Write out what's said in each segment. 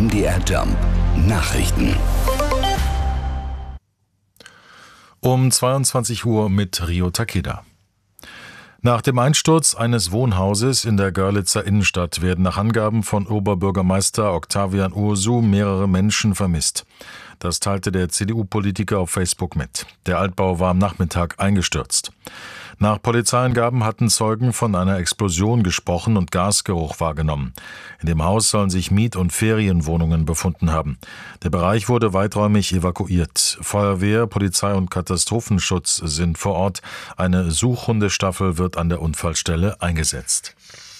MDR Jump Nachrichten. Um 22 Uhr mit Rio Takeda. Nach dem Einsturz eines Wohnhauses in der Görlitzer Innenstadt werden nach Angaben von Oberbürgermeister Octavian Ursu mehrere Menschen vermisst. Das teilte der CDU-Politiker auf Facebook mit. Der Altbau war am Nachmittag eingestürzt. Nach Polizeiangaben hatten Zeugen von einer Explosion gesprochen und Gasgeruch wahrgenommen. In dem Haus sollen sich Miet- und Ferienwohnungen befunden haben. Der Bereich wurde weiträumig evakuiert. Feuerwehr, Polizei und Katastrophenschutz sind vor Ort. Eine Suchhundestaffel wird an der Unfallstelle eingesetzt.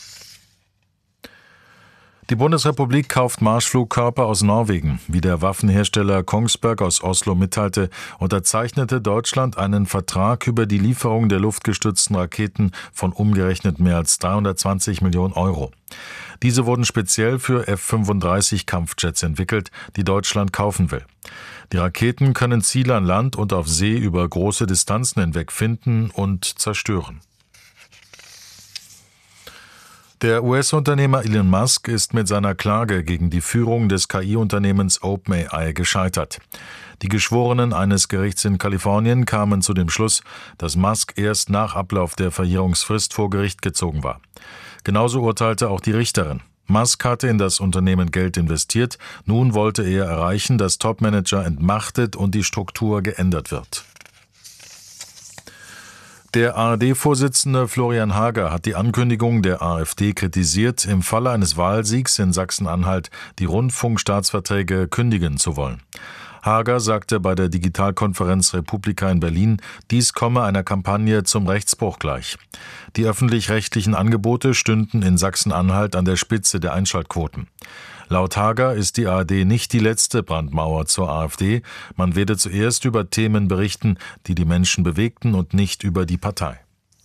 Die Bundesrepublik kauft Marschflugkörper aus Norwegen. Wie der Waffenhersteller Kongsberg aus Oslo mitteilte, unterzeichnete Deutschland einen Vertrag über die Lieferung der luftgestützten Raketen von umgerechnet mehr als 320 Millionen Euro. Diese wurden speziell für F-35 Kampfjets entwickelt, die Deutschland kaufen will. Die Raketen können Ziele an Land und auf See über große Distanzen hinweg finden und zerstören. Der US-Unternehmer Elon Musk ist mit seiner Klage gegen die Führung des KI-Unternehmens OpenAI gescheitert. Die Geschworenen eines Gerichts in Kalifornien kamen zu dem Schluss, dass Musk erst nach Ablauf der Verjährungsfrist vor Gericht gezogen war. Genauso urteilte auch die Richterin. Musk hatte in das Unternehmen Geld investiert. Nun wollte er erreichen, dass Topmanager entmachtet und die Struktur geändert wird. Der ARD-Vorsitzende Florian Hager hat die Ankündigung der AfD kritisiert, im Falle eines Wahlsiegs in Sachsen-Anhalt die Rundfunkstaatsverträge kündigen zu wollen. Hager sagte bei der Digitalkonferenz Republika in Berlin, dies komme einer Kampagne zum Rechtsbruch gleich. Die öffentlich-rechtlichen Angebote stünden in Sachsen-Anhalt an der Spitze der Einschaltquoten. Laut Hager ist die ARD nicht die letzte Brandmauer zur AfD. Man werde zuerst über Themen berichten, die die Menschen bewegten und nicht über die Partei.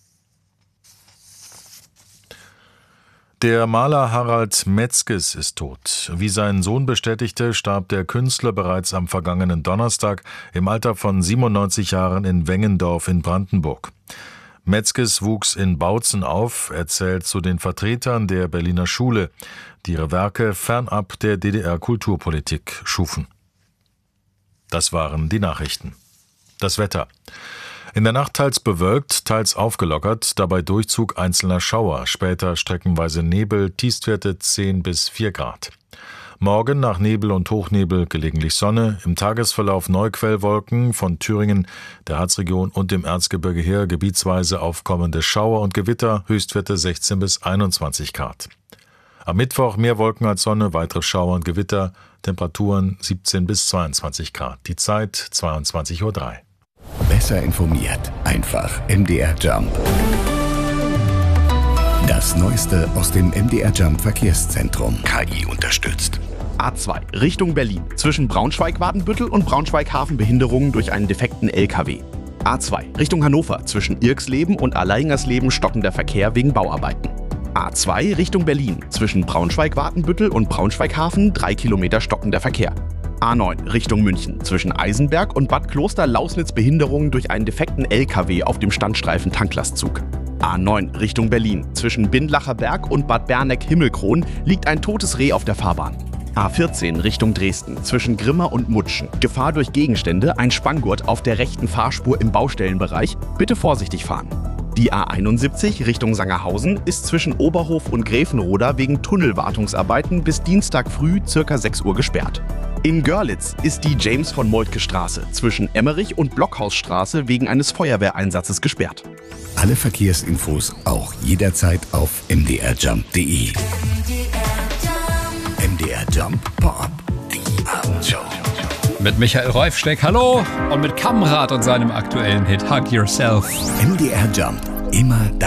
Der Maler Harald Metzges ist tot. Wie sein Sohn bestätigte, starb der Künstler bereits am vergangenen Donnerstag im Alter von 97 Jahren in Wengendorf in Brandenburg. Metzges wuchs in Bautzen auf, er zählt zu den Vertretern der Berliner Schule, die ihre Werke fernab der DDR-Kulturpolitik schufen. Das waren die Nachrichten. Das Wetter. In der Nacht teils bewölkt, teils aufgelockert, dabei Durchzug einzelner Schauer, später streckenweise Nebel, Tiefstwerte 10 bis 4 Grad. Morgen nach Nebel und Hochnebel gelegentlich Sonne, im Tagesverlauf Neuquellwolken von Thüringen, der Harzregion und dem Erzgebirge her gebietsweise aufkommende Schauer und Gewitter, Höchstwerte 16 bis 21 Grad. Am Mittwoch mehr Wolken als Sonne, weitere Schauer und Gewitter, Temperaturen 17 bis 22 Grad. Die Zeit 22:03 Uhr. Besser informiert, einfach MDR Jump. Das Neueste aus dem MDR Jump Verkehrszentrum. KI unterstützt. A2 Richtung Berlin. Zwischen Braunschweig-Wadenbüttel und Braunschweig-Hafen Behinderungen durch einen defekten LKW. A2 Richtung Hannover. Zwischen Irksleben und Alleingersleben stockender Verkehr wegen Bauarbeiten. A2 Richtung Berlin. Zwischen Braunschweig-Wadenbüttel und Braunschweig-Hafen 3 Kilometer stockender Verkehr. A9 Richtung München. Zwischen Eisenberg und Bad Kloster-Lausnitz Behinderungen durch einen defekten LKW auf dem Standstreifen Tanklastzug. A9 Richtung Berlin. Zwischen Bindlacher Berg und Bad Berneck-Himmelkron liegt ein totes Reh auf der Fahrbahn. A14 Richtung Dresden. Zwischen Grimma und Mutschen. Gefahr durch Gegenstände, ein Spanngurt auf der rechten Fahrspur im Baustellenbereich. Bitte vorsichtig fahren. Die A71 Richtung Sangerhausen ist zwischen Oberhof und Gräfenroda wegen Tunnelwartungsarbeiten bis Dienstag früh ca. 6 Uhr gesperrt. In Görlitz ist die James-von-Moltke-Straße zwischen Emmerich und Blockhausstraße wegen eines Feuerwehreinsatzes gesperrt. Alle Verkehrsinfos auch jederzeit auf mdrjump.de. MDR Jump Pop-Up, die Abendshow. Mit Michael Reufschneck, hallo, und mit Kamrat und seinem aktuellen Hit Hug Yourself. MDR Jump, immer da.